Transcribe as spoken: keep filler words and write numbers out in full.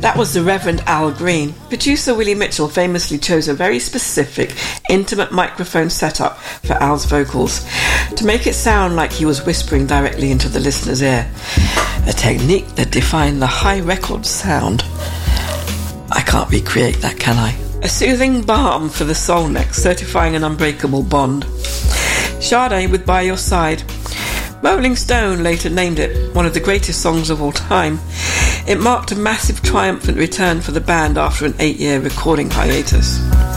That was the Reverend Al Green. Producer Willie Mitchell famously chose a very specific, intimate microphone setup for Al's vocals to make it sound like he was whispering directly into the listener's ear. A technique that defined the high record sound. I can't recreate that, can I? A soothing balm for the soul neck, certifying an unbreakable bond. Sade with By Your Side. Rolling Stone later named it one of the greatest songs of all time. It marked a massive triumphant return for the band after an eight-year recording hiatus.